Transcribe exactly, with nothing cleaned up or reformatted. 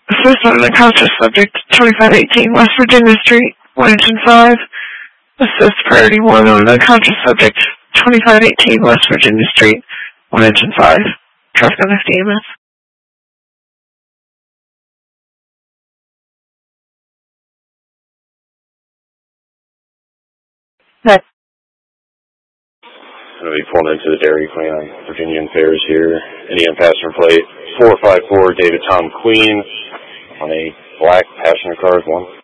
Assist on an unconscious subject, twenty-five eighteen West Virginia Street, one engine five. Assist priority one on an unconscious subject, twenty-five eighteen West Virginia Street, one engine five. Traffic on F D M S. I'm going to be pulling into the Dairy Queen on Virginia and Fairs here. Indian passenger plate four five four David Tom Queen on a black passenger car one.